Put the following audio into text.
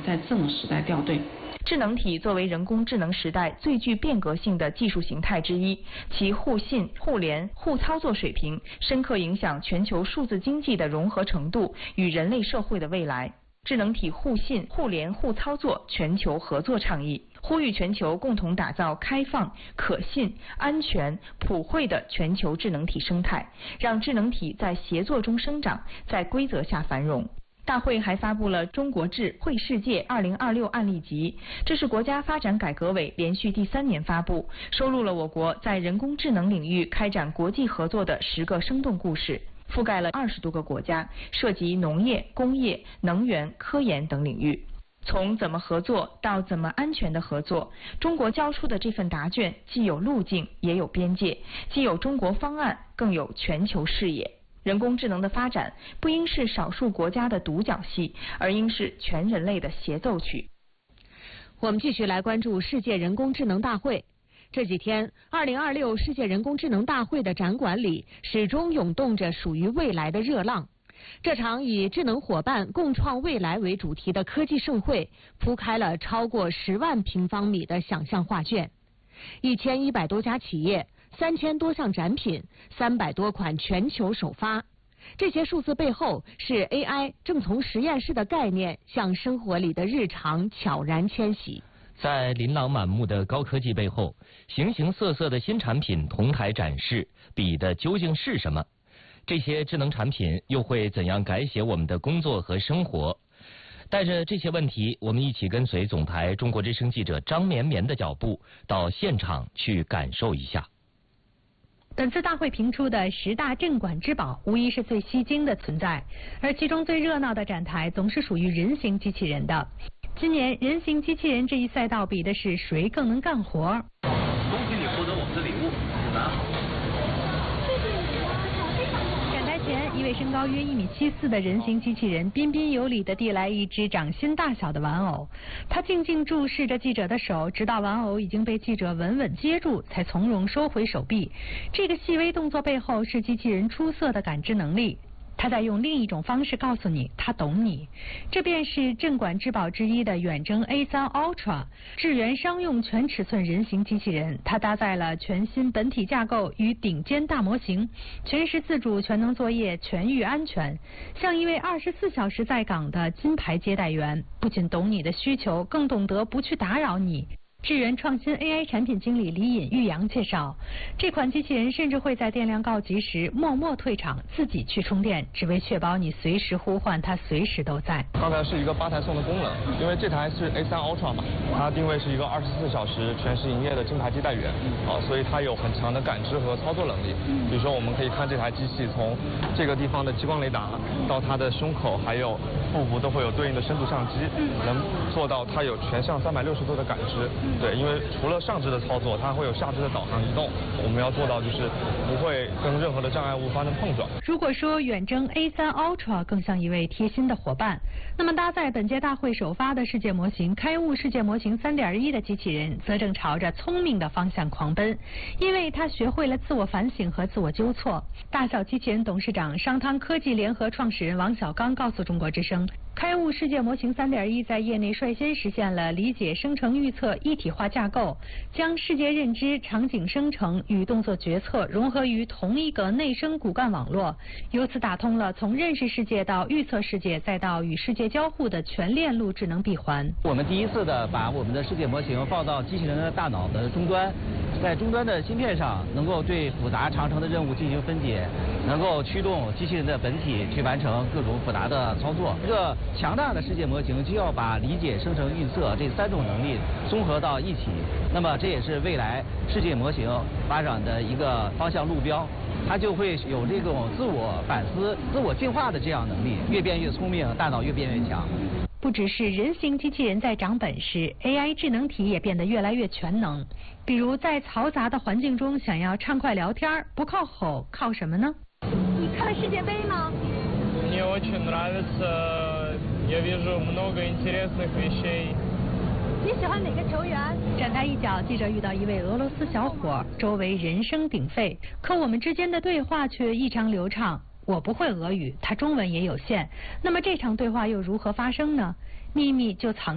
在这种时代掉队。 智能体作为人工智能时代最具变革性的技术形态之一，其互信、互联、互操作水平，深刻影响全球数字经济的融合程度与人类社会的未来。智能体互信、互联、互操作全球合作倡议，呼吁全球共同打造开放、可信、安全、普惠的全球智能体生态，让智能体在协作中生长，在规则下繁荣。大会还发布了《中国智慧世界2026案例集》，这是国家发展改革委连续第3年发布，收录了我国在人工智能领域开展国际合作的10个生动故事，覆盖了20多个国家，涉及农业、工业、能源、科研等领域。从怎么合作到怎么安全的合作，中国交出的这份答卷既有路径也有边界，既有中国方案，更有全球视野。人工智能的发展不应是少数国家的独角戏，而应是全人类的协奏曲。 我们继续来关注世界人工智能大会。这几天，2026世界人工智能大会的展馆里始终涌动着属于未来的热浪。这场以智能伙伴共创未来为主题的科技盛会，铺开了超过10万平方米的想象画卷，1100多家企业，3000多项展品，300多款全球首发。这些数字背后是 AI 正从实验室的概念向生活里的日常悄然迁徙。 在琳琅满目的高科技背后，形形色色的新产品同台展示，比的究竟是什么？这些智能产品又会怎样改写我们的工作和生活？带着这些问题，我们一起跟随总台中国之声记者张绵绵的脚步，到现场去感受一下。 本次大会评出的10大镇馆之宝，无疑是最吸睛的存在，而其中最热闹的展台总是属于人形机器人的。今年人形机器人这一赛道比的是谁更能干活。 恭喜你获得我们的礼物，拿好。 展台前，一位身高约1.74米的人形机器人彬彬有礼地递来一只掌心大小的玩偶，他静静注视着记者的手，直到玩偶已经被记者稳稳接住，才从容收回手臂。这个细微动作背后是机器人出色的感知能力。他在用另一种方式告诉你，他懂你。这便是镇馆之宝之一的远征 A3 Ultra 智源商用全尺寸人形机器人。它搭载了全新本体架构与顶尖大模型，全时自主、全能作业、全域安全，像一位24小时在岗的金牌接待员，不仅懂你的需求，更懂得不去打扰你。智源创新 AI 产品经理李尹玉阳介绍，这款机器人甚至会在电量告急时默默退场，自己去充电，只为确保你随时呼唤它随时都在。 刚才是一个8台送的功能，因为这台是 A3 Ultra 嘛，它定位是一个24小时全时营业的金牌接待员，所以它有很强的感知和操作能力。比如说我们可以看这台机器从这个地方的激光雷达到它的胸口还有腹部都会有对应的深度相机，能做到它有全向360度的感知。对，因为除了上肢的操作，它会有下肢的导航移动，我们要做到就是不会跟任何的障碍物发生碰撞。 如果说远征 A3 Ultra 更像一位贴心的伙伴，那么搭载本届大会首发的世界模型开悟世界模型 3.1 的机器人，则正朝着聪明的方向狂奔，因为它学会了自我反省和自我纠错。大小机器人董事长商汤科技联合创始人王小刚告诉中国之声，开悟世界模型 3.1 在业内率先实现了理解、生成、预测一体化架构，将世界认知、场景生成与动作决策融合于同一个内生骨干网络，由此打通了从认识世界到预测世界再到与世界交互的全链路智能闭环。 我们第一次的把我们的世界模型放到机器人的大脑的终端，在终端的芯片上能够对复杂长程的任务进行分解，能够驱动机器人的本体去完成各种复杂的操作。一个强大的世界模型就要把理解、生成、预测这3种能力综合到一起，那么这也是未来世界模型发展的一个方向路标，它就会有这种自我反思、自我进化的这样能力，越变越聪明，大脑越变越强。 不只是人形机器人在长本事 ，AI 智能体也变得越来越全能。比如在嘈杂的环境中，想要畅快聊天，不靠吼，靠什么呢？ 你看世界杯吗？ Мне очень нравится, я вижу много интересных вещей. 你喜欢哪个球员？ 展台一角，记者遇到一位俄罗斯小伙，周围人声鼎沸，可我们之间的对话却异常流畅。我不会俄语，他中文也有限，那么这场对话又如何发生呢？秘密就藏